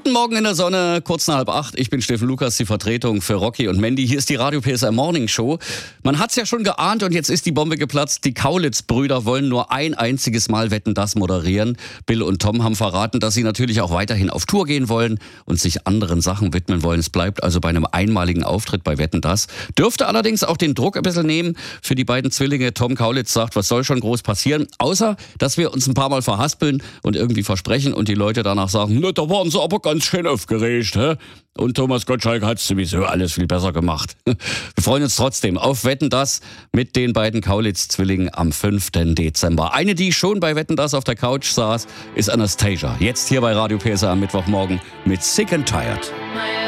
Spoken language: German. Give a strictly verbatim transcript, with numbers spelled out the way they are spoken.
Guten Morgen in der Sonne, kurz nach halb acht. Ich bin Steffen Lukas, die Vertretung für Rocky und Mandy. Hier ist die Radio P S R Morning Show. Man hat's ja schon geahnt und jetzt ist die Bombe geplatzt. Die Kaulitz-Brüder wollen nur ein einziges Mal Wetten, das moderieren. Bill und Tom haben verraten, dass sie natürlich auch weiterhin auf Tour gehen wollen und sich anderen Sachen widmen wollen. Es bleibt also bei einem einmaligen Auftritt bei Wetten, das. Dürfte allerdings auch den Druck ein bisschen nehmen für die beiden Zwillinge. Tom Kaulitz sagt, was soll schon groß passieren, außer dass wir uns ein paar Mal verhaspeln und irgendwie versprechen und die Leute danach sagen, na, da waren sie aber ganz schön aufgeregt. Hä? Und Thomas Gottschalk hat sowieso alles viel besser gemacht. Wir freuen uns trotzdem auf Wetten, das mit den beiden Kaulitz-Zwillingen am fünften Dezember. Eine, die schon bei Wetten, das auf der Couch saß, ist Anastasia. Jetzt hier bei Radio P S R am Mittwochmorgen mit Sick and Tired.